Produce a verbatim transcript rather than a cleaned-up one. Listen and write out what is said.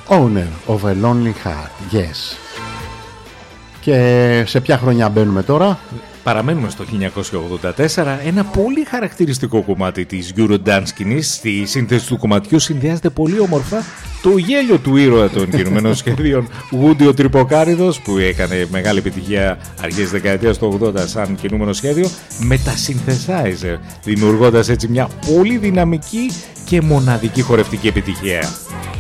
Owner of a Lonely Heart, yes. Και σε ποια χρονιά μπαίνουμε τώρα? Παραμένουμε στο χίλια εννιακόσια ογδόντα τέσσερα, ένα πολύ χαρακτηριστικό κομμάτι της Eurodance σκηνής. Στη σύνθεση του κομματιού συνδυάζεται πολύ όμορφα το γέλιο του ήρωα των κινουμένων σχεδίων Woody ο Τρυποκάριδος, που έκανε μεγάλη επιτυχία αρχές δεκαετίας του ογδόντα σαν κινούμενο σχέδιο, με τα synthesizer, δημιουργώντας έτσι μια πολύ δυναμική και μοναδική χορευτική επιτυχία.